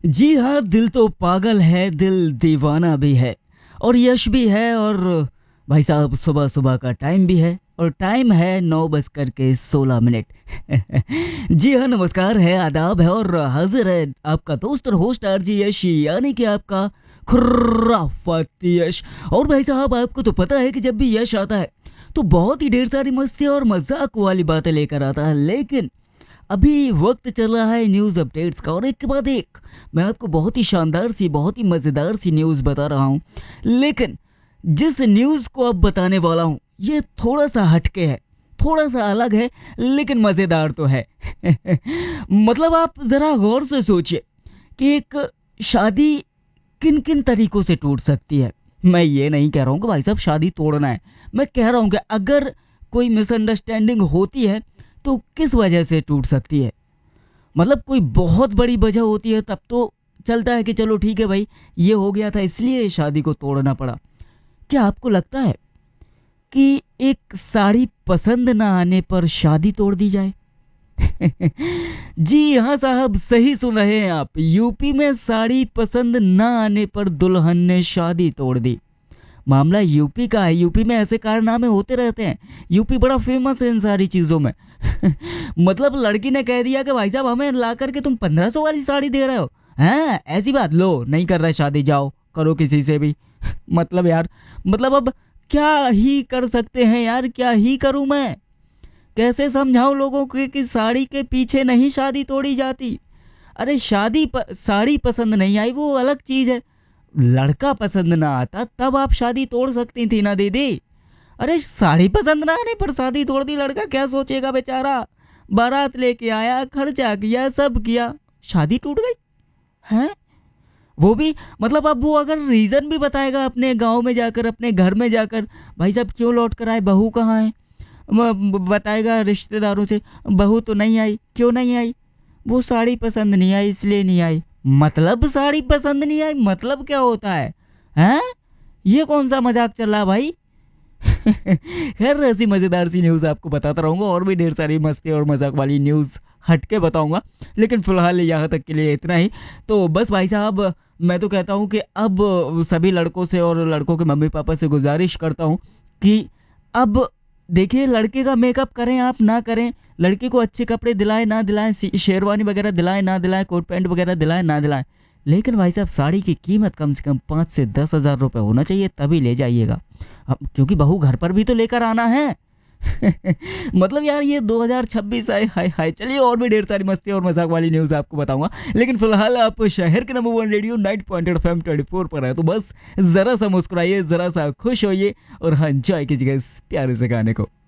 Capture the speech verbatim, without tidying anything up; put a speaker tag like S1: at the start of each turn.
S1: जी हाँ, दिल तो पागल है, दिल दीवाना भी है और यश भी है। और भाई साहब, सुबह सुबह का टाइम भी है और टाइम है नौ बजकर के सोलह मिनट। जी हाँ, नमस्कार है, आदाब है और हाजिर है आपका दोस्त और होस्ट आरजी यश, यानी कि आपका खुर्राफाती यश। और भाई साहब, आपको तो पता है कि जब भी यश आता है तो बहुत ही ढेर सारी मस्ती और मजाक वाली बातें लेकर आता है, लेकिन अभी वक्त चल रहा है न्यूज़ अपडेट्स का और एक के बाद एक मैं आपको बहुत ही शानदार सी, बहुत ही मज़ेदार सी न्यूज़ बता रहा हूँ। लेकिन जिस न्यूज़ को अब बताने वाला हूँ ये थोड़ा सा हटके है, थोड़ा सा अलग है, लेकिन मज़ेदार तो है। मतलब आप ज़रा गौर से सोचिए कि एक शादी किन किन तरीक़ों से टूट सकती है। मैं ये नहीं कह रहा हूँ कि भाई साहब शादी तोड़ना है, मैं कह रहा हूँ कि अगर कोई मिसअंडरस्टैंडिंग होती है तो किस वजह से टूट सकती है। मतलब कोई बहुत बड़ी वजह होती है तब तो चलता है कि चलो ठीक है भाई, ये हो गया था इसलिए शादी को तोड़ना पड़ा। क्या आपको लगता है कि एक साड़ी पसंद ना आने पर शादी तोड़ दी जाए? जी हाँ साहब, सही सुन रहे हैं आप। यूपी में साड़ी पसंद ना आने पर दुल्हन ने शादी तोड़ दी। मामला यूपी का है, यूपी में ऐसे कारनामे होते रहते हैं, यूपी बड़ा फेमस है इन सारी चीज़ों में। मतलब लड़की ने कह दिया कि भाई साहब हमें ला करके तुम पंद्रह सौ वाली साड़ी दे रहे हो, हैं ऐसी बात, लो नहीं कर रहे शादी, जाओ करो किसी से भी। मतलब यार, मतलब अब क्या ही कर सकते हैं यार, क्या ही करूं मैं, कैसे समझाऊं लोगों को कि साड़ी के पीछे नहीं शादी तोड़ी जाती। अरे शादी प, साड़ी पसंद नहीं आई वो अलग चीज़ है, लड़का पसंद ना आता तब आप शादी तोड़ सकती थी ना दीदी। अरे साड़ी पसंद ना आने पर शादी तोड़ दी, लड़का क्या सोचेगा बेचारा, बारात लेके आया, खर्चा किया, सब किया, शादी टूट गई हैं। वो भी मतलब अब वो अगर रीज़न भी बताएगा अपने गांव में जाकर, अपने घर में जाकर, भाई साहब क्यों लौट कर आए, बहू कहाँ है, बताएगा रिश्तेदारों से बहू तो नहीं आई, क्यों नहीं आई, वो साड़ी पसंद नहीं आई इसलिए नहीं आई। मतलब साड़ी पसंद नहीं आई मतलब क्या होता है हैं? ये कौन सा मजाक चल रहा भाई? खैर, ऐसी मज़ेदार सी न्यूज़ आपको बताता रहूँगा और भी ढेर सारी मस्ती और मजाक वाली न्यूज़ हट के बताऊँगा, लेकिन फ़िलहाल यहाँ तक के लिए इतना ही। तो बस भाई साहब, मैं तो कहता हूँ कि अब सभी लड़कों से और लड़कों के मम्मी पापा से गुजारिश करता हूँ कि अब देखिए, लड़के का मेकअप करें आप ना करें, लड़के को अच्छे कपड़े दिलाएं ना दिलाएं, शेरवानी वगैरह दिलाएं ना दिलाएं, कोट पैंट वगैरह दिलाएं ना दिलाएं, लेकिन भाई साहब साड़ी की कीमत कम से कम पाँच से दस हज़ार रुपये होना चाहिए, तभी ले जाइएगा। अब क्योंकि बहू घर पर भी तो लेकर आना है। मतलब यार ये दो हज़ार छब्बीस आए, हाय हाय। चलिए और भी ढेर सारी मस्ती और मजाक वाली न्यूज़ आपको बताऊंगा, लेकिन फिलहाल आप शहर के number one radio night point F M twenty four पर है, तो बस ज़रा सा मुस्कुराइए, ज़रा सा खुश होइए और हाँ, एंजॉय कीजिएगा इस प्यारे से गाने को।